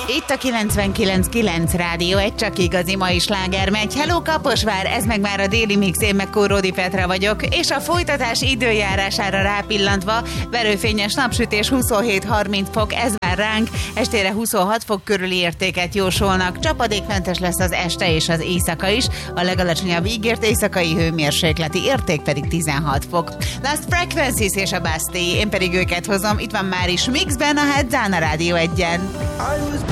Itt a 99.9 Rádió, egy csak igazi mai sláger megy. Hello Kaposvár, ez meg már a déli mix, én meg Kóródi Petra vagyok, és a folytatás időjárására rápillantva, verőfényes napsütés, 27-30 fok, ez már ránk, estére 26 fok körüli értéket jósolnak, csapadékmentes lesz az este és az éjszaka is, a legalacsonyabb ígért éjszakai hőmérsékleti érték pedig 16 fok. Last Frequencies és a Bastille, én pedig őket hozom, itt van már is mixben a Headzán a Rádió 1-en.